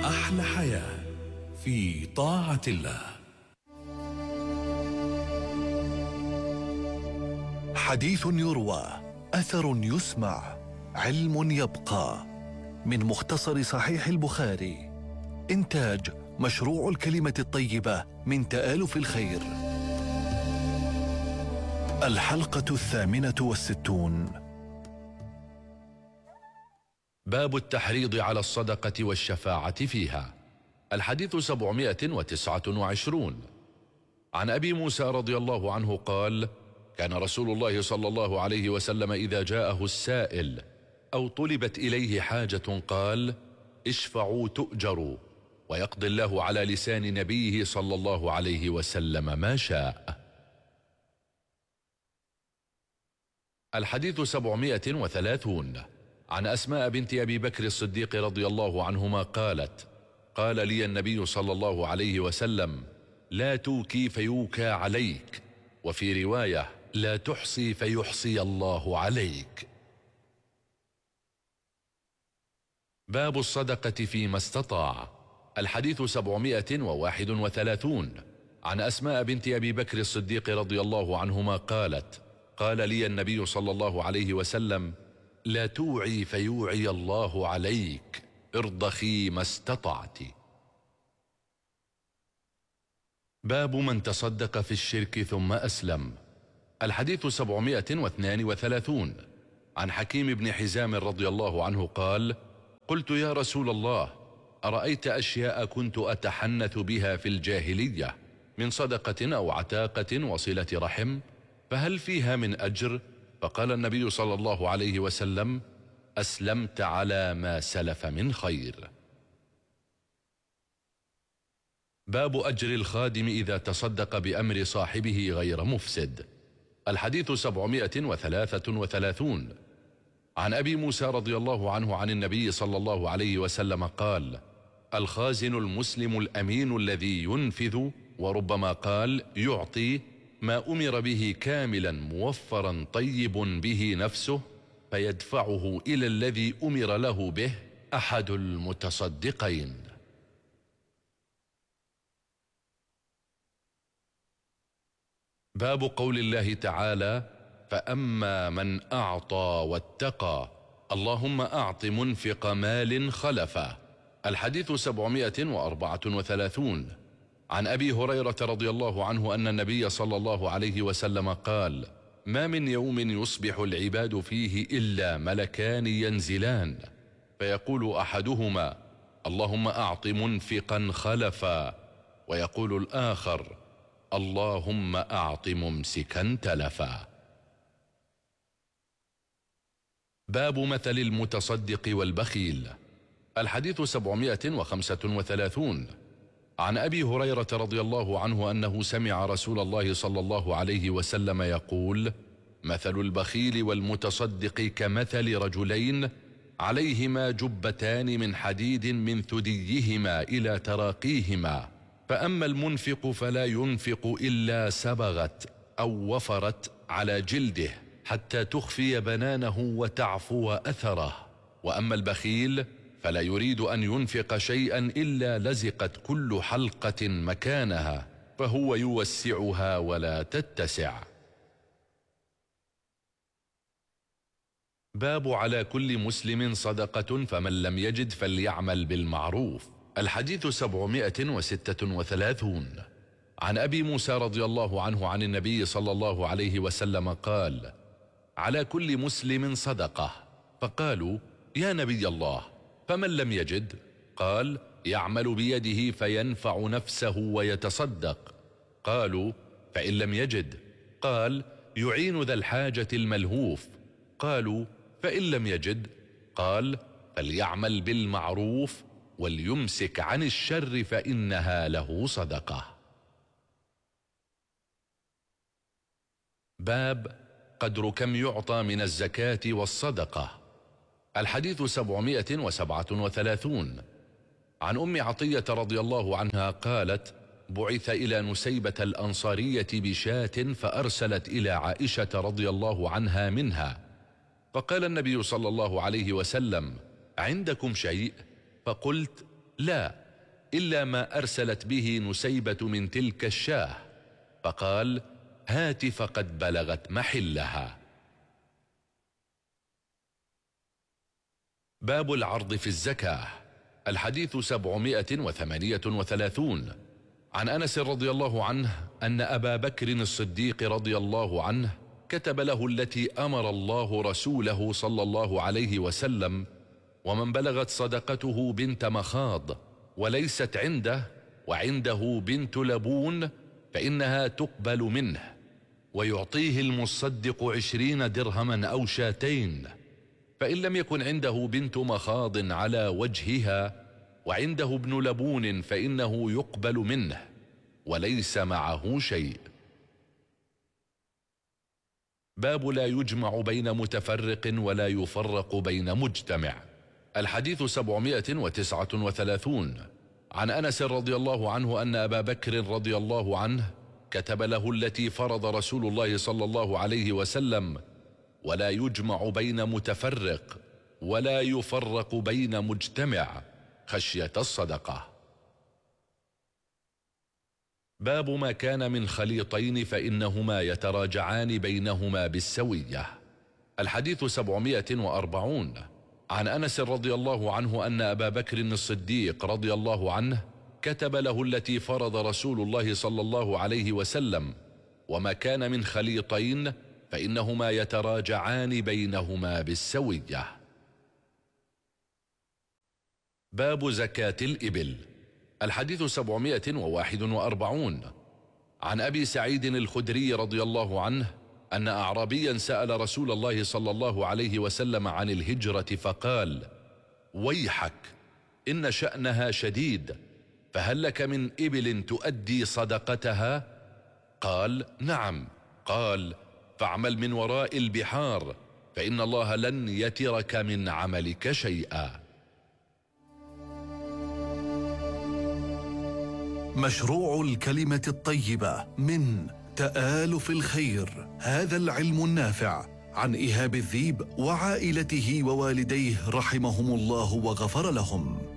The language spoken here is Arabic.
أحلى حياة في طاعة الله. حديث يروى، أثر يسمع، علم يبقى. من مختصر صحيح البخاري. إنتاج مشروع الكلمة الطيبة من تآلف الخير. الحلقة 68. باب التحريض على الصدقة والشفاعة فيها. الحديث 729. عن أبي موسى رضي الله عنه قال: كان رسول الله صلى الله عليه وسلم إذا جاءه السائل أو طلبت إليه حاجة قال: اشفعوا تؤجروا، ويقضي الله على لسان نبيه صلى الله عليه وسلم ما شاء. الحديث 730. عن أسماء بنت أبي بكر الصديق رضي الله عنهما قالت: قال لي النبي صلى الله عليه وسلم: لا توكي فيوكى عليك، وفي رواية: لا تحصي فيحصي الله عليك. باب الصدقة فيما استطاع. الحديث 731. عن أسماء بنت أبي بكر الصديق رضي الله عنهما قالت: قال لي النبي صلى الله عليه وسلم: لا توعي فيوعي الله عليك، ارضخي ما استطعت. باب من تصدق في الشرك ثم أسلم. الحديث 732. عن حكيم بن حزام رضي الله عنه قال: قلت يا رسول الله، أرأيت أشياء كنت أتحنث بها في الجاهلية من صدقة أو عتاقة وصلة رحم، فهل فيها من أجر؟ فقال النبي صلى الله عليه وسلم: أسلمت على ما سلف من خير. باب أجر الخادم إذا تصدق بأمر صاحبه غير مفسد. الحديث 733. عن أبي موسى رضي الله عنه عن النبي صلى الله عليه وسلم قال: الخازن المسلم الأمين الذي ينفذ، وربما قال يعطي، ما أمر به كاملا موفرا طيب به نفسه، فيدفعه إلى الذي أمر له به أحد المتصدقين. باب قول الله تعالى: فأما من أعطى واتقى، اللهم أعط منفق مال خلفا. الحديث 734. عن أبي هريرة رضي الله عنه أن النبي صلى الله عليه وسلم قال: ما من يوم يصبح العباد فيه إلا ملكان ينزلان، فيقول أحدهما: اللهم أعط منفقا خلفا، ويقول الآخر: اللهم أعط ممسكا تلفا. باب مثل المتصدق والبخيل. الحديث 735. عن أبي هريرة رضي الله عنه أنه سمع رسول الله صلى الله عليه وسلم يقول: مثل البخيل والمتصدق كمثل رجلين عليهما جبتان من حديد من ثديهما إلى تراقيهما، فأما المنفق فلا ينفق إلا سبغت أو وفرت على جلده حتى تخفي بنانه وتعفو أثره، وأما البخيل فلا يريد أن ينفق شيئا إلا لزقت كل حلقة مكانها، فهو يوسعها ولا تتسع. باب على كل مسلم صدقة، فمن لم يجد فليعمل بالمعروف. الحديث 736. عن أبي موسى رضي الله عنه عن النبي صلى الله عليه وسلم قال: على كل مسلم صدقة. فقالوا: يا نبي الله، فمن لم يجد؟ قال: يعمل بيده فينفع نفسه ويتصدق. قالوا: فإن لم يجد؟ قال: يعين ذا الحاجة الملهوف. قالوا: فإن لم يجد؟ قال: فليعمل بالمعروف وليمسك عن الشر فإنها له صدقة. باب قدر كم يعطى من الزكاة والصدقة. الحديث 737. عن أم عطية رضي الله عنها قالت: بعث إلى نسيبة الأنصارية بشاة فأرسلت إلى عائشة رضي الله عنها منها، فقال النبي صلى الله عليه وسلم: عندكم شيء؟ فقلت: لا، إلا ما أرسلت به نسيبة من تلك الشاه. فقال: هات فقد بلغت محلها. باب العرض في الزكاة. الحديث 738. عن أنس رضي الله عنه أن أبا بكر الصديق رضي الله عنه كتب له التي أمر الله رسوله صلى الله عليه وسلم: ومن بلغت صدقته بنت مخاض وليست عنده وعنده بنت لبون فإنها تقبل منه، ويعطيه المصدق 20 درهما أو شاتين. فإن لم يكن عنده بنت مخاض على وجهها وعنده ابن لبون فإنه يقبل منه وليس معه شيء. باب لا يجمع بين متفرق ولا يفرق بين مجتمع. الحديث 739. عن أنس رضي الله عنه أن أبا بكر رضي الله عنه كتب له التي فرض رسول الله صلى الله عليه وسلم: ولا يجمع بين متفرق ولا يفرق بين مجتمع خشية الصدقة. باب ما كان من خليطين فإنهما يتراجعان بينهما بالسوية. الحديث 740. عن أنس رضي الله عنه أن أبا بكر الصديق رضي الله عنه كتب له التي فرض رسول الله صلى الله عليه وسلم: وما كان من خليطين فإنهما يتراجعان بينهما بالسوية. باب زكاة الإبل. الحديث 741. عن أبي سعيد الخدري رضي الله عنه أن أعرابيا سأل رسول الله صلى الله عليه وسلم عن الهجرة فقال: ويحك إن شأنها شديد، فهل لك من إبل تؤدي صدقتها؟ قال: نعم. قال: فاعمل من وراء البحار فإن الله لن يترك من عملك شيئا. مشروع الكلمة الطيبة من تآلف الخير، هذا العلم النافع، عن إيهاب الذيب وعائلته ووالديه رحمهم الله وغفر لهم.